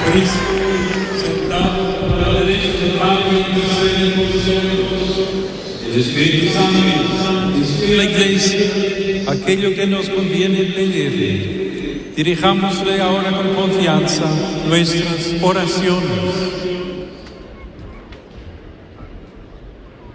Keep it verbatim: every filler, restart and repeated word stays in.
Cristo, sentado a la derecha del Padre, intercede por nosotros. El Espíritu Santo inspira la Iglesia, aquello que nos conviene pedirle. Dirijámosle ahora con confianza nuestras oraciones.